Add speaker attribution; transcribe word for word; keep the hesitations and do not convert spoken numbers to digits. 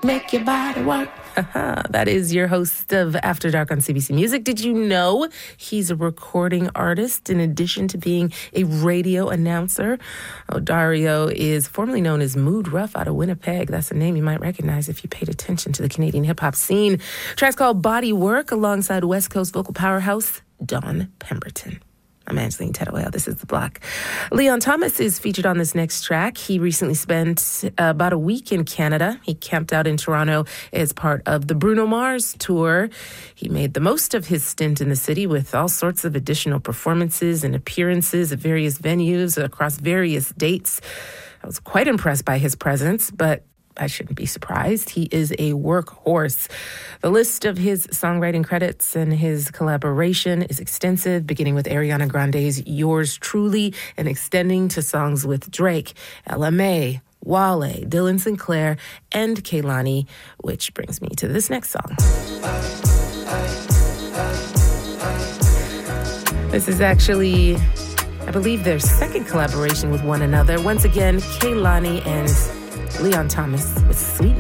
Speaker 1: make your body work.
Speaker 2: That is your host of After Dark on C B C Music. Did you know he's a recording artist in addition to being a radio announcer? Oh, Dario is formerly known as Mood Ruff out of Winnipeg. That's a name you might recognize if you paid attention to the Canadian hip-hop scene. Track's called Body Work alongside West Coast vocal powerhouse Dawn Pemberton. I'm Angeline Tettaway. This is The Block. Leon Thomas is featured on this next track. He recently spent uh, about a week in Canada. He camped out in Toronto as part of the Bruno Mars tour. He made the most of his stint in the city with all sorts of additional performances and appearances at various venues across various dates. I was quite impressed by his presence, but I shouldn't be surprised. He is a workhorse. The list of his songwriting credits and his collaboration is extensive, beginning with Ariana Grande's Yours Truly and extending to songs with Drake, L M A, Wale, Dylan Sinclair, and Kehlani, which brings me to this next song. This is actually, I believe, their second collaboration with one another. Once again, Kehlani and Leon Thomas with Sweet